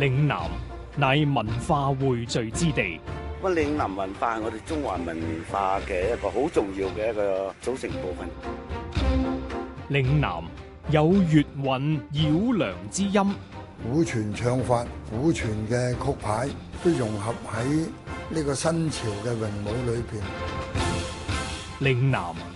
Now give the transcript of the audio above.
嶺南乃文化匯聚之地。 咁嶺南文化係我哋中華文化嘅一個好重要嘅一個組成部分。 嶺南有粵韻繞梁之音， 古傳唱法、古傳嘅曲牌都融合喺呢個新潮嘅詠舞裏邊。 嶺南